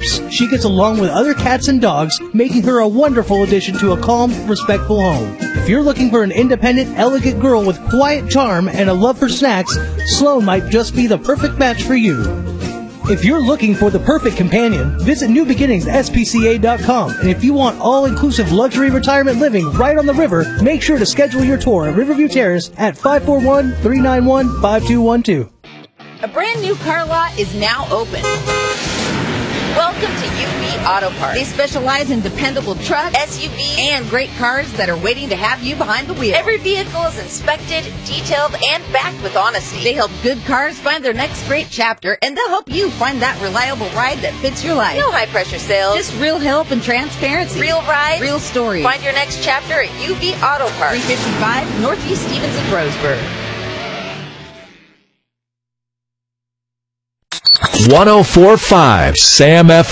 pups. She gets along with other cats and dogs, making her a wonderful addition to a calm, respectful home. If you're looking for an independent, elegant girl with quiet charm and a love for snacks, Sloan might just be the perfect match for you. If you're looking for the perfect companion, visit newbeginningsspca.com. And if you want all-inclusive luxury retirement living right on the river, make sure to schedule your tour at Riverview Terrace at 541-391-5212. A brand new car lot is now open. Welcome to UV Auto Parts. They specialize in dependable trucks, SUVs, and great cars that are waiting to have you behind the wheel. Every vehicle is inspected, detailed, and backed with honesty. They help good cars find their next great chapter, and they'll help you find that reliable ride that fits your life. No high-pressure sales. Just real help and transparency. Real rides. Real stories. Find your next chapter at UV Auto Parts. 355 Northeast Stevens and Roseburg. 104.5 Sam FM.